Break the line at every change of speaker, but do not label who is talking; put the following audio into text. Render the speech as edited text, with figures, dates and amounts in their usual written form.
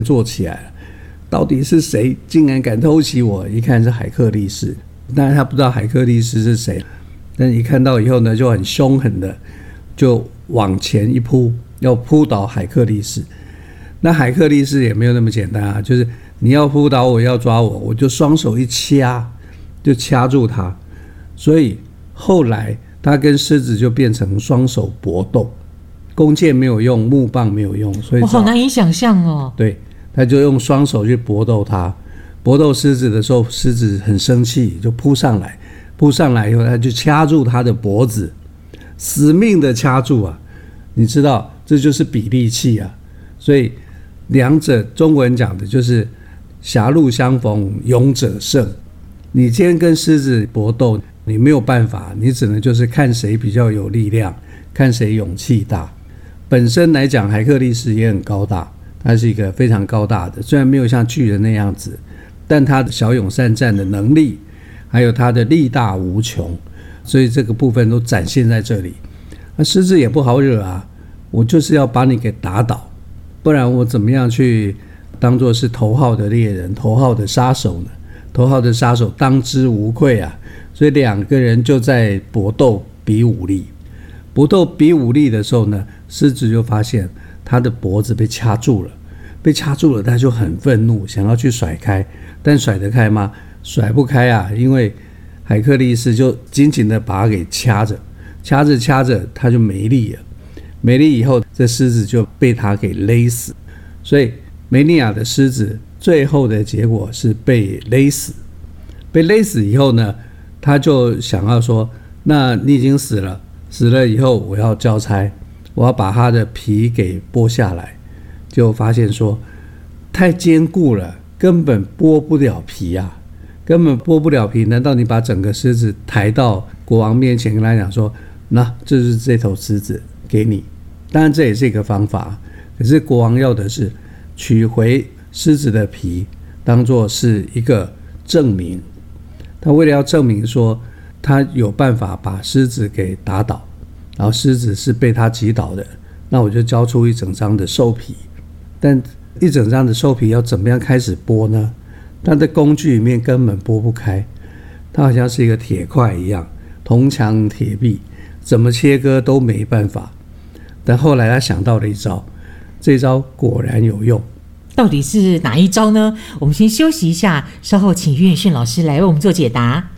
做起来了，到底是谁竟然敢偷袭我？一看是海克力士，当然他不知道海克力士是谁，但一看到以后呢，就很凶狠的就往前一扑，要扑倒海克力士。那海克力士也没有那么简单啊，就是你要扑倒我，要抓我，我就双手一掐，就掐住他。所以后来他跟狮子就变成双手搏斗，弓箭没有用，木棒没有用，所以
我好难以想象哦。
对，他就用双手去搏斗他。搏斗狮子的时候，狮子很生气，就扑上来。扑上来以后，他就掐住他的脖子，死命的掐住啊！你知道，这就是比力气啊。所以两者中国人讲的就是狭路相逢勇者胜。你今天跟狮子搏斗，你没有办法，你只能就是看谁比较有力量，看谁勇气大。本身来讲，海克力士也很高大，他是一个非常高大的，虽然没有像巨人那样子，但他的骁勇善战的能力，还有他的力大无穷，所以这个部分都展现在这里。那狮子也不好惹啊，我就是要把你给打倒，不然我怎么样去当作是头号的猎人，头号的杀手呢？头号的杀手当之无愧啊！所以两个人就在搏斗比武力。搏斗比武力的时候呢，狮子就发现他的脖子被掐住了，被掐住了，他就很愤怒，想要去甩开，但甩得开吗？甩不开啊，因为海克力士就紧紧的把他给掐着，掐着掐着他就没力了，没力以后，这狮子就被他给勒死。所以梅尼亚的狮子最后的结果是被勒死。被勒死以后呢，他就想要说，那你已经死了，死了以后我要交差，我要把他的皮给剥下来。就发现说太坚固了，根本剥不了皮啊，根本剥不了皮。难道你把整个狮子抬到国王面前，跟他讲说，那这是这头狮子给你？当然这也是一个方法，可是国王要的是取回狮子的皮，当作是一个证明。他为了要证明说他有办法把狮子给打倒，然后狮子是被他击倒的，那我就交出一整张的兽皮。但一整张的兽皮要怎么样开始剥呢？他的工具里面根本剥不开，它好像是一个铁块一样，铜墙铁壁，怎么切割都没办法。但后来他想到了一招，这招果然有用。
到底是哪一招呢？我们先休息一下，稍后请岳远逊老师来为我们做解答。